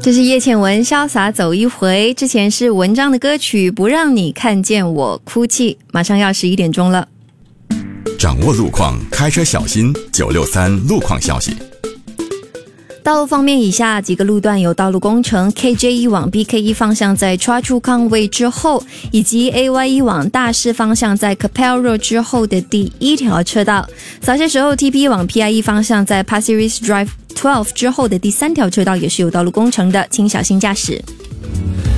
这是叶倩文潇洒走一回，之前是文章的歌曲不让你看见我哭泣。马上要11点钟了， 掌握路况，开车小心963路况消息。 道路方面，以下几个路段有道路工程 ：KJ1 往 BK1 方向在 Choa Chu Kang Way 之后，以及 AY1 往大市方向在 Capel Road 之后的第1条车道。早些时候 TP 往 PIE 方向在 Pasir Ris Drive 12之后的第3条车道也是有道路工程的，请小心驾驶。